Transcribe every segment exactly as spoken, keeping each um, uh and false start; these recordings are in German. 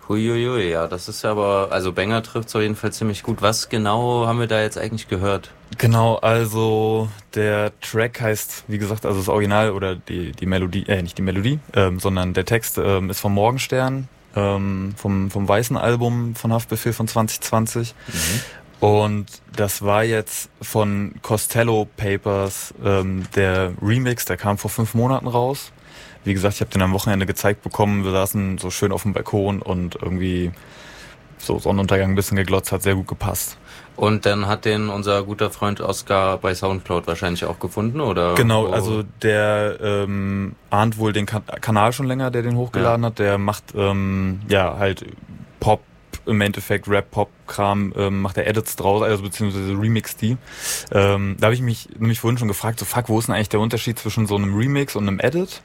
Huiuiui, ja, das ist ja aber, also Banger trifft's auf jeden Fall ziemlich gut. Was genau haben wir da jetzt eigentlich gehört? Genau, also der Track heißt, wie gesagt, also das Original oder die die Melodie, äh, nicht die Melodie, ähm, sondern der Text ähm, ist vom Morgenstern, ähm, vom vom weißen Album von Haftbefehl von zwanzig zwanzig. Mhm. Und das war jetzt von Costello Papers ähm, der Remix, der kam vor fünf Monaten raus. Wie gesagt, ich habe den am Wochenende gezeigt bekommen. Wir saßen so schön auf dem Balkon und irgendwie so Sonnenuntergang ein bisschen geglotzt, hat sehr gut gepasst. Und dann hat den unser guter Freund Oscar bei Soundcloud wahrscheinlich auch gefunden, oder? Genau, wo? also der ähm, ahnt wohl den kan- Kanal schon länger, der den hochgeladen Ja. hat. Der macht ähm, ja halt Pop, im Endeffekt Rap-Pop-Kram, ähm, macht er Edits draus, also beziehungsweise remixt die. Ähm, da habe ich mich nämlich vorhin schon gefragt, so fuck, wo ist denn eigentlich der Unterschied zwischen so einem Remix und einem Edit?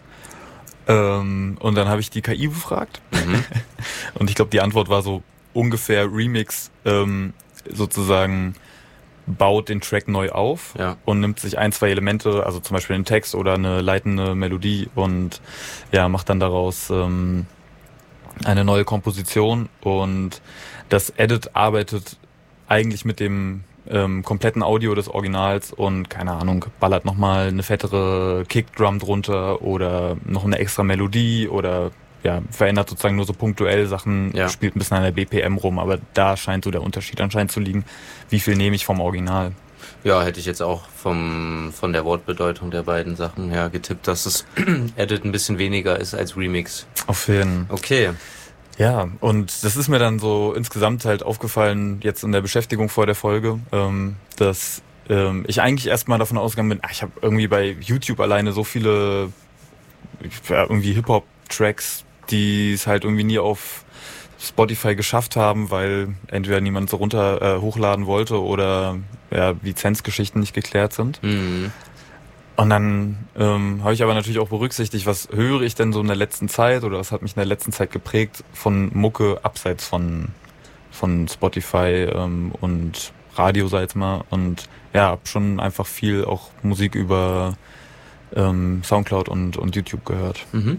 Ähm, und dann habe ich die K I befragt. Mhm. Und ich glaube, die Antwort war so ungefähr Remix ähm, sozusagen baut den Track neu auf Ja. und nimmt sich ein, zwei Elemente, also zum Beispiel einen Text oder eine leitende Melodie und ja, macht dann daraus ähm, eine neue Komposition. Und das Edit arbeitet eigentlich mit dem ähm, kompletten Audio des Originals und, keine Ahnung, ballert nochmal eine fettere Kickdrum drunter oder noch eine extra Melodie oder ja, verändert sozusagen nur so punktuell Sachen, Ja. spielt ein bisschen an der B P M rum, aber da scheint so der Unterschied anscheinend zu liegen, wie viel nehme ich vom Original. Ja, hätte ich jetzt auch vom von der Wortbedeutung der beiden Sachen her getippt, dass das Edit ein bisschen weniger ist als Remix. Auf jeden Fall. Okay. Ja, und das ist mir dann so insgesamt halt aufgefallen, jetzt in der Beschäftigung vor der Folge, ähm, dass ähm, ich eigentlich erstmal davon ausgegangen bin, ach, ich habe irgendwie bei YouTube alleine so viele ja, irgendwie Hip-Hop-Tracks, die es halt irgendwie nie auf Spotify geschafft haben, weil entweder niemand so runter äh, hochladen wollte oder ja, Lizenzgeschichten nicht geklärt sind. Mhm. Und dann ähm, habe ich aber natürlich auch berücksichtigt, was höre ich denn so in der letzten Zeit oder was hat mich in der letzten Zeit geprägt von Mucke abseits von von Spotify ähm, und Radio, sag ich jetzt mal. Und ja, hab schon einfach viel auch Musik über ähm, Soundcloud und, und YouTube gehört. Mhm.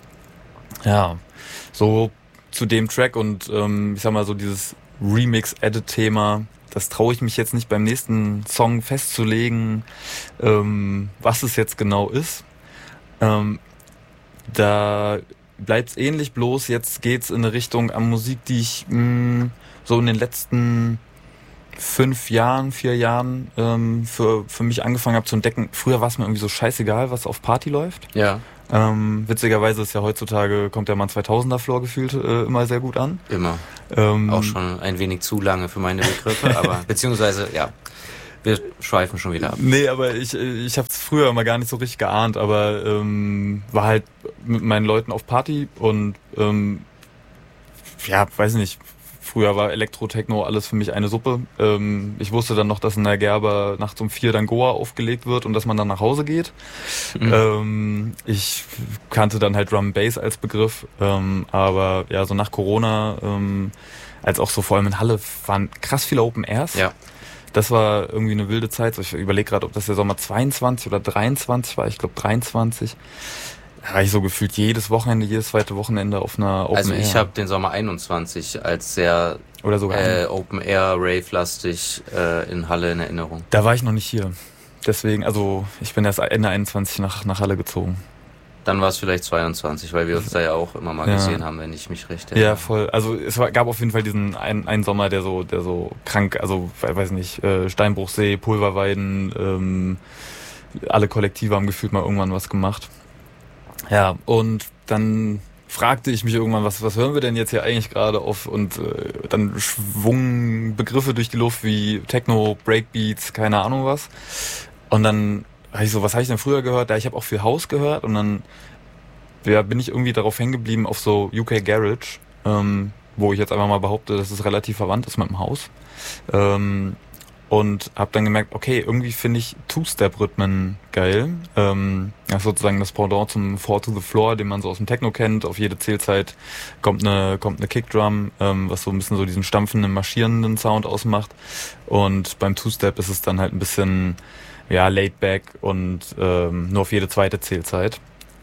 Ja, so zu dem Track und ähm, ich sag mal so dieses Remix-Edit-Thema, das traue ich mich jetzt nicht beim nächsten Song festzulegen, ähm, was es jetzt genau ist. Ähm, da bleibt's ähnlich, bloß jetzt geht's in eine Richtung an Musik, die ich mh, so in den letzten fünf Jahren, vier Jahren ähm, für, für mich angefangen habe zu entdecken. Früher war es mir irgendwie so scheißegal, was auf Party läuft. Ja, Ähm, witzigerweise ist ja heutzutage, kommt der Mann zweitausender Floor gefühlt äh, immer sehr gut an. immer. Ähm, Auch schon ein wenig zu lange für meine Begriffe, aber beziehungsweise, ja, wir schweifen schon wieder ab. Nee, aber ich, ich habe es früher mal gar nicht so richtig geahnt, aber ähm, war halt mit meinen Leuten auf Party und ähm, ja, weiß nicht, früher war Elektro-Techno alles für mich eine Suppe. Ähm, ich wusste dann noch, dass in der Gerber nachts um vier dann Goa aufgelegt wird und dass man dann nach Hause geht. Mhm. Ähm, ich kannte dann halt Drum and Bass als Begriff, ähm, aber ja, so nach Corona, ähm, als auch so vor allem in Halle, waren krass viele Open Airs. Ja. Das war irgendwie eine wilde Zeit. Ich überlege gerade, ob das der Sommer zweiundzwanzig oder dreiundzwanzig war. Ich glaube dreiundzwanzig. Da war ich so gefühlt jedes Wochenende, jedes zweite Wochenende auf einer Open Also Air. ich habe den Sommer einundzwanzig als sehr Oder sogar äh, Open Air, Rave-lastig äh, in Halle in Erinnerung. Da war ich noch nicht hier. Deswegen, also ich bin erst Ende einundzwanzig nach, nach Halle gezogen. Dann war es vielleicht zweiundzwanzig, weil wir uns da ja auch immer mal Ja. gesehen haben, wenn ich mich recht erinnere. Ja, voll. Also es war, gab auf jeden Fall diesen einen, einen Sommer, der so, der so krank, also weiß nicht, äh, Steinbruchsee, Pulverweiden, ähm, alle Kollektive haben gefühlt mal irgendwann was gemacht. Ja, und dann fragte ich mich irgendwann, was, was hören wir denn jetzt hier eigentlich gerade auf? Und äh, dann schwungen Begriffe durch die Luft wie Techno, Breakbeats, keine Ahnung was. Und dann habe ich so, was habe ich denn früher gehört? Ja, ich habe auch viel House gehört und dann ja, bin ich irgendwie darauf hängen geblieben auf so U K Garage, ähm, wo ich jetzt einfach mal behaupte, dass es relativ verwandt ist mit dem House. Ähm, und habe dann gemerkt, okay, irgendwie finde ich Two-Step-Rhythmen geil. Ähm, das ist sozusagen das Pendant zum Four to the Floor, den man so aus dem Techno kennt. Auf jede Zählzeit kommt eine kommt eine Kickdrum, ähm, was so ein bisschen so diesen stampfenden, marschierenden Sound ausmacht. Und beim Two-Step ist es dann halt ein bisschen ja laid back und ähm, nur auf jede zweite Zählzeit.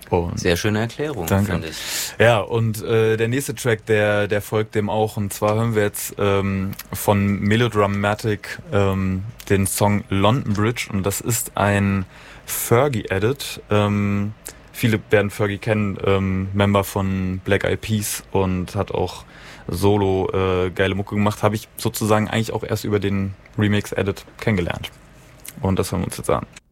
Und sehr schöne Erklärung, danke. Finde ich. Ja, und äh, der nächste Track, der der folgt dem auch. Und zwar hören wir jetzt ähm, von Melodramatic ähm, den Song London Bridge. Und das ist ein Fergie-Edit. Ähm, viele werden Fergie kennen, ähm, Member von Black Eyed Peas und hat auch solo äh, geile Mucke gemacht. Habe ich sozusagen eigentlich auch erst über den Remix-Edit kennengelernt. Und das hören wir uns jetzt an.